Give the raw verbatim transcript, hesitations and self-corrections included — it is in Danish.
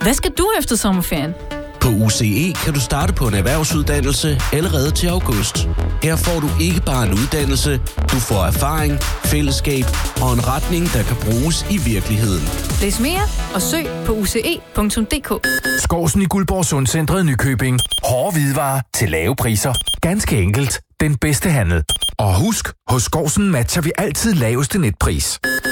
Hvad skal du efter sommerferien? På U C E kan du starte på en erhvervsuddannelse allerede til august. Her får du ikke bare en uddannelse, du får erfaring, fællesskab og en retning, der kan bruges i virkeligheden. Læs mere og søg på u c e punktum d k. Skovsen i Guldborg Sundcentret Nykøbing. Hårde hvidevarer til lave priser. Ganske enkelt den bedste handel. Og husk, hos Skovsen matcher vi altid laveste netpris.